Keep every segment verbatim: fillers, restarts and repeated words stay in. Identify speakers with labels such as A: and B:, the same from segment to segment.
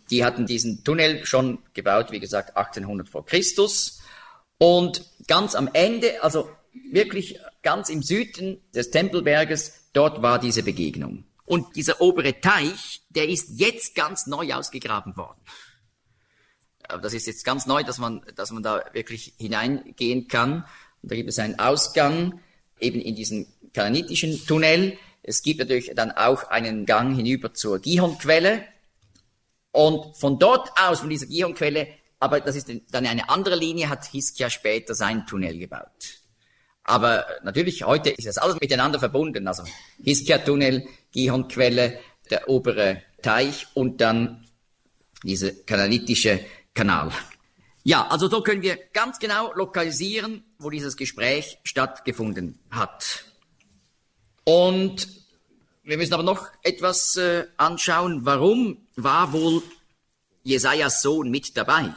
A: Die hatten diesen Tunnel schon gebaut, wie gesagt, achtzehnhundert vor Christus. Und ganz am Ende, also wirklich ganz im Süden des Tempelberges, dort war diese Begegnung. Und dieser obere Teich, der ist jetzt ganz neu ausgegraben worden. Aber das ist jetzt ganz neu, dass man, dass man da wirklich hineingehen kann. Und da gibt es einen Ausgang eben in diesen kanaanitischen Tunnel. Es gibt natürlich dann auch einen Gang hinüber zur Gihonquelle. Und von dort aus, von dieser Gihonquelle, aber das ist dann eine andere Linie, hat Hiskia später seinen Tunnel gebaut. Aber natürlich, heute ist das alles miteinander verbunden. Also Hiskia-Tunnel, Gihonquelle, der obere Teich und dann dieser kanaanitische Kanal. Ja, also so können wir ganz genau lokalisieren, wo dieses Gespräch stattgefunden hat. Und wir müssen aber noch etwas äh, anschauen. Warum war wohl Jesajas Sohn mit dabei?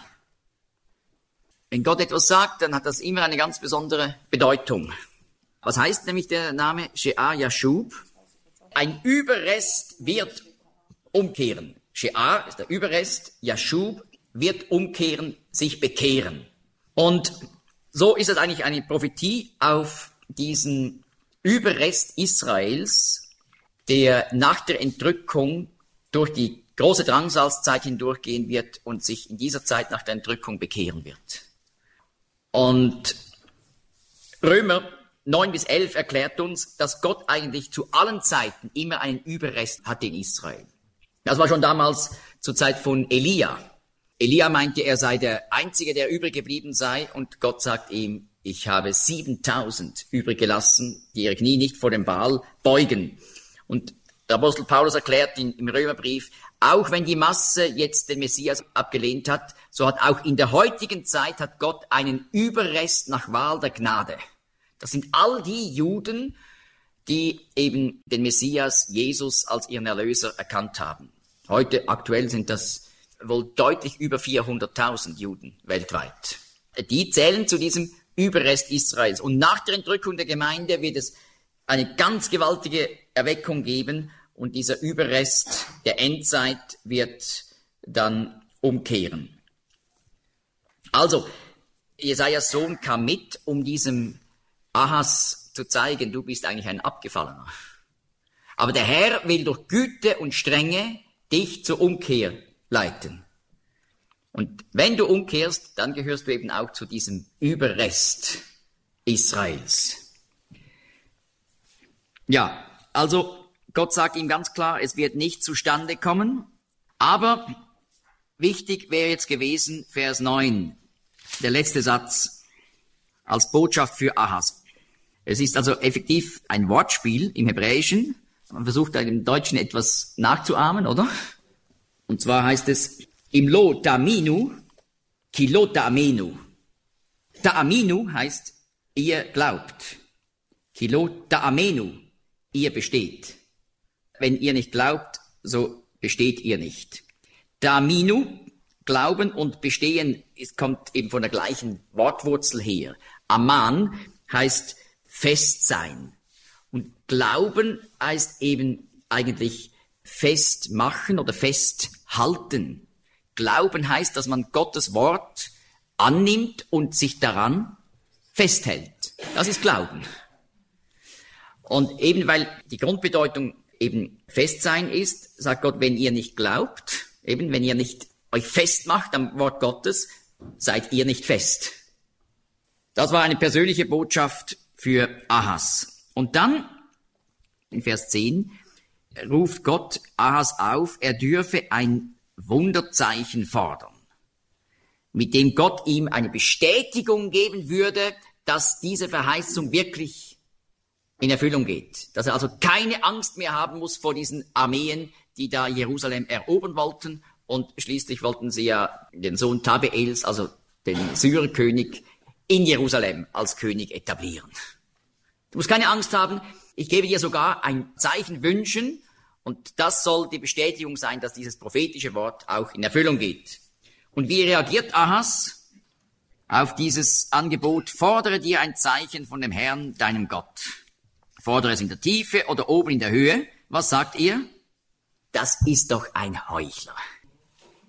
A: Wenn Gott etwas sagt, dann hat das immer eine ganz besondere Bedeutung. Was heißt nämlich der Name She'ar Yashub? Ein Überrest wird umkehren. She'ar ist der Überrest, Yashub wird umkehren, sich bekehren. Und so ist es eigentlich eine Prophetie auf diesen Überrest Israels, der nach der Entrückung durch die große Drangsalzzeit hindurchgehen wird und sich in dieser Zeit nach der Entrückung bekehren wird. Und Römer neun bis elf erklärt uns, dass Gott eigentlich zu allen Zeiten immer einen Überrest hatte in Israel. Das war schon damals zur Zeit von Elia. Elia meinte, er sei der Einzige, der übrig geblieben sei, und Gott sagt ihm, ich habe siebentausend übrig gelassen, die ihre Knie nicht vor dem Baal beugen. Und der Apostel Paulus erklärt in, im Römerbrief, auch wenn die Masse jetzt den Messias abgelehnt hat, so hat auch in der heutigen Zeit hat Gott einen Überrest nach Wahl der Gnade. Das sind all die Juden, die eben den Messias Jesus als ihren Erlöser erkannt haben. Heute aktuell sind das wohl deutlich über vierhunderttausend Juden weltweit. Die zählen zu diesem Überrest Israels. Und nach der Entrückung der Gemeinde wird es eine ganz gewaltige Erweckung geben. Und dieser Überrest der Endzeit wird dann umkehren. Also, Jesajas Sohn kam mit, um diesem Ahas zu zeigen, du bist eigentlich ein Abgefallener. Aber der Herr will durch Güte und Strenge dich zur Umkehr leiten. Und wenn du umkehrst, dann gehörst du eben auch zu diesem Überrest Israels. Ja, also Gott sagt ihm ganz klar, es wird nicht zustande kommen. Aber wichtig wäre jetzt gewesen, Vers neun, der letzte Satz, als Botschaft für Ahas. Es ist also effektiv ein Wortspiel im Hebräischen. Man versucht im Deutschen etwas nachzuahmen, oder? Und zwar heißt es, im Lo Ta'aminu, Kilo Ta'amenu. Ta'aminu heißt, ihr glaubt. Kilo Ta'amenu, ihr besteht. Wenn ihr nicht glaubt, so besteht ihr nicht. Ta'aminu, Glauben und Bestehen, es kommt eben von der gleichen Wortwurzel her. Aman heißt fest sein. Und Glauben heißt eben eigentlich festmachen oder festhalten. Glauben heißt, dass man Gottes Wort annimmt und sich daran festhält. Das ist Glauben. Und eben weil die Grundbedeutung eben Festsein ist, sagt Gott, wenn ihr nicht glaubt, eben wenn ihr nicht euch festmacht am Wort Gottes, seid ihr nicht fest. Das war eine persönliche Botschaft für Ahas. Und dann, in Vers zehn, ruft Gott Ahas auf, er dürfe ein Wunderzeichen fordern, mit dem Gott ihm eine Bestätigung geben würde, dass diese Verheißung wirklich in Erfüllung geht. Dass er also keine Angst mehr haben muss vor diesen Armeen, die da Jerusalem erobern wollten. Und schließlich wollten sie ja den Sohn Tabeels, also den Syrerkönig, in Jerusalem als König etablieren. Du musst keine Angst haben, ich gebe dir sogar ein Zeichen wünschen, und das soll die Bestätigung sein, dass dieses prophetische Wort auch in Erfüllung geht. Und wie reagiert Ahas auf dieses Angebot? Fordere dir ein Zeichen von dem Herrn, deinem Gott. Fordere es in der Tiefe oder oben in der Höhe. Was sagt ihr? Das ist doch ein Heuchler.